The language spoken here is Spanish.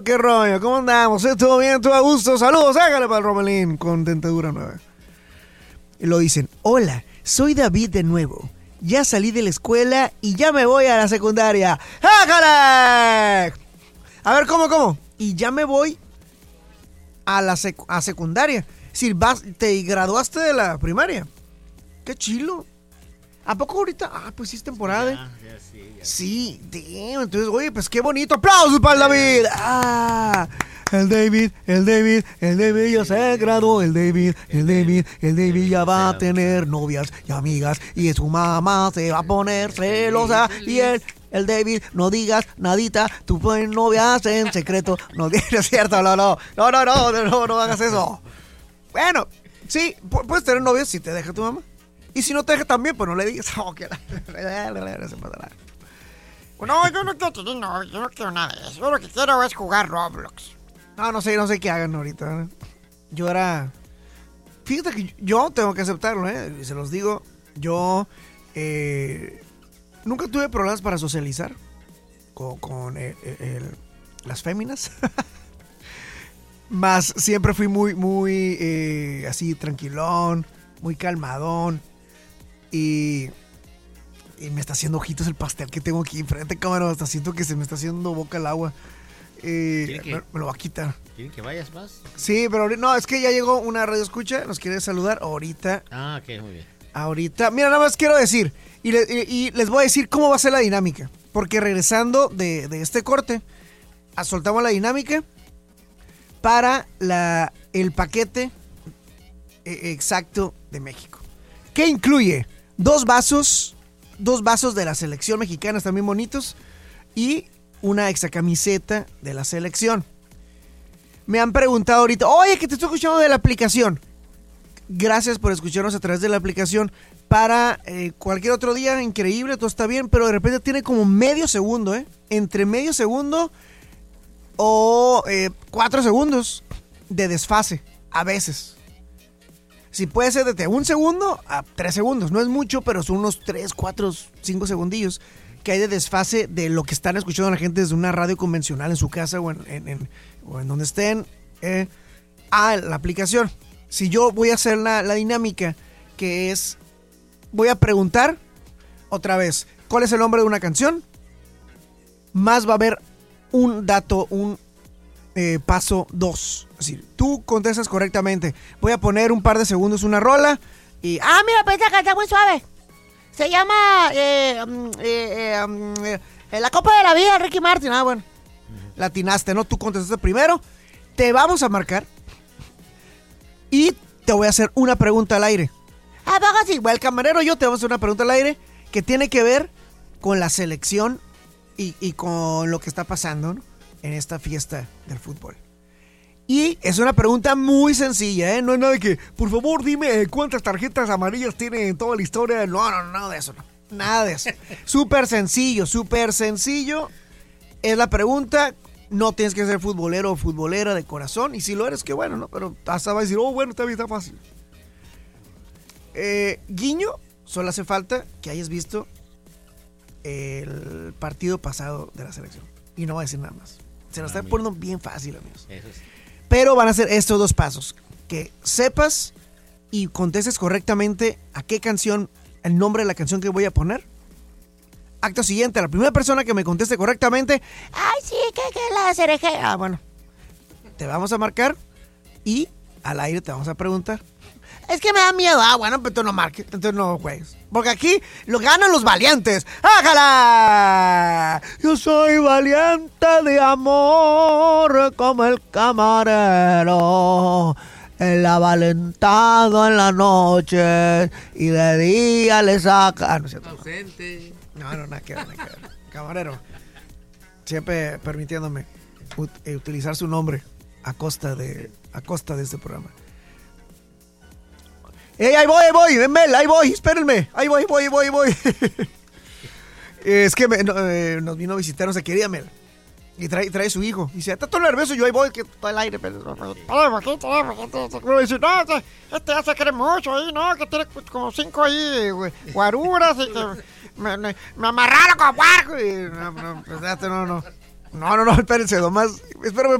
¿Qué rollo? ¿Cómo andamos? ¿Todo bien? ¿Todo a gusto? Saludos, hágale para el Romelín con dentadura nueva. Y lo dicen: hola, soy David de nuevo. Ya salí de la escuela y ya me voy a la secundaria. ¡Hágale! A ver, ¿cómo? Y ya me voy a la secundaria. Es decir, te graduaste de la primaria. ¡Qué chilo! ¿A poco ahorita? Pues sí es temporada. Ya. Sí, damn. Entonces, oye, pues qué bonito. ¡Aplausos para el David! El David ya se graduó. El David ya va a tener novias y amigas. Y su mamá se va a poner celosa. Y el David, no digas nadita, tú pones novias en secreto. No es cierto, no hagas eso. Bueno, sí, puedes tener novias si te deja tu mamá. Y si no te deja también, pues no le digas. No, yo no quiero tener novio, yo no quiero nada de eso. Yo lo que quiero es jugar Roblox. No sé qué hagan ahorita. Fíjate que yo tengo que aceptarlo, y se los digo. Yo nunca tuve problemas para socializar con las féminas. Más siempre fui muy así tranquilón, muy calmadón. Y me está haciendo ojitos el pastel que tengo aquí enfrente, cámara. Hasta siento que se me está haciendo boca el agua. Me lo va a quitar. ¿Quieren que vayas más? Sí, pero no, es que ya llegó una radio escucha. Nos quiere saludar ahorita. Ok, muy bien. Ahorita. Mira, nada más quiero decir. Y les voy a decir cómo va a ser la dinámica. Porque regresando de este corte, soltamos la dinámica para el paquete exacto de México. ¿Qué incluye? Dos vasos de la selección mexicana, están bien bonitos, y una extra camiseta de la selección. Me han preguntado ahorita: oye, que te estoy escuchando de la aplicación. Gracias por escucharnos a través de la aplicación. Para cualquier otro día, increíble, todo está bien, pero de repente tiene como medio segundo, entre medio segundo o 4 segundos de desfase, a veces. Si puede ser desde 1 segundo a 3 segundos. No es mucho, pero son unos 3, 4, 5 segundillos que hay de desfase de lo que están escuchando la gente desde una radio convencional en su casa o en donde estén. La aplicación. Si yo voy a hacer la dinámica, que es: voy a preguntar otra vez cuál es el nombre de una canción, más va a haber un dato, paso 2. Es decir, tú contestas correctamente. Voy a poner un par de segundos una rola y... mira, pues esta canción muy suave. Se llama La Copa de la Vida, Ricky Martin. Bueno, latinaste, ¿no? Tú contestaste primero. Te vamos a marcar y te voy a hacer una pregunta al aire. Así. El camarero y yo te vamos a hacer una pregunta al aire que tiene que ver con la selección y con lo que está pasando, ¿no?, en esta fiesta del fútbol. Y es una pregunta muy sencilla, No es nada de que, por favor, dime cuántas tarjetas amarillas tiene en toda la historia. No, nada de eso, no. Nada de eso. Súper sencillo. Es la pregunta. No tienes que ser futbolero o futbolera de corazón. Y si lo eres, qué bueno, ¿no? Pero hasta va a decir: bueno, está bien, está fácil. Guiño, solo hace falta que hayas visto el partido pasado de la selección. Y no va a decir nada más. Se lo está poniendo bien fácil, amigos. Eso sí. Pero van a ser estos 2 pasos: que sepas y contestes correctamente a qué canción, el nombre de la canción que voy a poner. Acto siguiente, la primera persona que me conteste correctamente: sí, que la cereje. Bueno, te vamos a marcar y al aire te vamos a preguntar. Es que me da miedo. Bueno, pues tú no marques, entonces no juegues. Porque aquí lo ganan los valientes. ¡Ájala! Yo soy valiente de amor como el camarero. El avalentado en la noche y de día le saca... no es cierto. Ausente. No, nada que ver. Camarero, siempre permitiéndome utilizar su nombre a costa de este programa. ¡Ey, ahí voy! ¡Ven, Mel! ¡Ahí voy! ¡Espérenme! ¡Ahí voy! Es que nos vino a visitar nuestra querida Mel. Y trae su hijo. Y dice: está todo nervioso. Yo ahí voy, que está al aire. Pero... no, este ya se cree mucho ahí, ¿no? Que tiene como 5 ahí guaruras y que me amarraron como puerco. No. No, espérense, nomás. Espérame